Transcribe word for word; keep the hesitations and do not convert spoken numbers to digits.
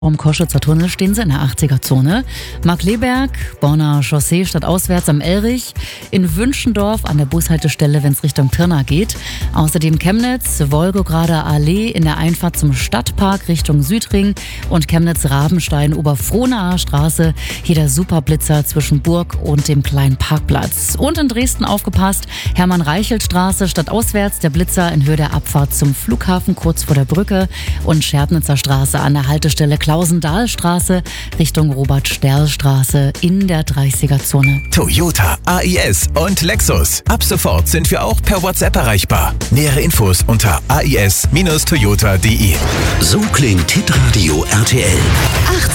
Am Koschwitzer Tunnel stehen sie in der achtziger-Zone. Markleberg, Bonner Chaussee stadtauswärts am Elrich, in Wünschendorf an der Bushaltestelle, wenn es Richtung Pirna geht. Außerdem Chemnitz, Wolgograder Allee in der Einfahrt zum Stadtpark Richtung Südring und Chemnitz-Rabenstein, Oberfrohnaer Straße. Hier der Superblitzer zwischen Burg und dem kleinen Parkplatz. Und in Dresden aufgepasst, Hermann-Reichelt-Straße stadtauswärts, der Blitzer in Höhe der Abfahrt zum Flughafen kurz vor der Brücke und Scherdnitzer Straße an der Haltestelle Klausendahlstraße Richtung Robert-Sterl-Straße in der dreißiger-Zone. Toyota, A I S und Lexus. Ab sofort sind wir auch per WhatsApp erreichbar. Nähere Infos unter a i s Bindestrich toyota punkt d e. So klingt Hitradio R T L.